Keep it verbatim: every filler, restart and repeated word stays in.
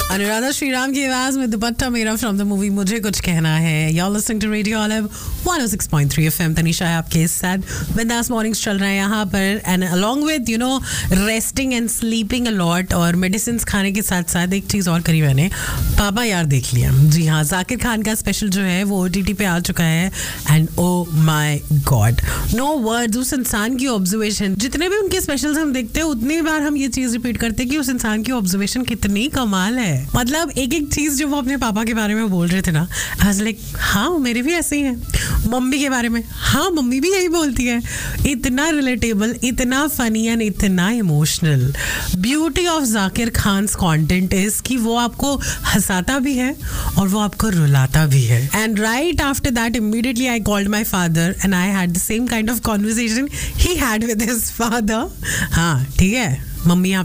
अनुराधा श्रीराम की आवाज में दुपट्टा मेरा फ्रॉम द मूवी मुझे कुछ कहना है. You're listening to Radio Olive one oh six point three F M. Tanisha है आपके साथ. बिंदास मॉर्निंग्स चल रहा है यहाँ पर and along with you know resting and sleeping a lot और medicines खाने के साथ साथ एक चीज़ और करी मैंने. पापा यार देख लिया. जी हाँ, जाकिर खान का स्पेशल जो है वो O T T पे आ चुका है and oh my god, no words. उस इंसान की ऑब्जर्वेशन, जितने भी उनके स्पेशल्स हम देखते हैं उतनी बार हम ये चीज़ रिपीट करते हैं कि उस इंसान की ऑब्जर्वेशन कितनी कमाल है. मतलब एक एक चीज जो वो अपने पापा के बारे में बोल रहे थे ना, आई वाज लाइक हाँ मेरे भी ऐसे ही हैं. मम्मी के बारे में हाँ मम्मी भी यही बोलती है. इतना रिलेटेबल, इतना फनी एंड इतना emotional. Beauty of Zakir Khans content is कि वो आपको हंसाता भी है और वो आपको रुलाता भी है. And right after that immediately I called my father and I had the same kind of conversation he had with his father. हाँ ठीक है, मम्मी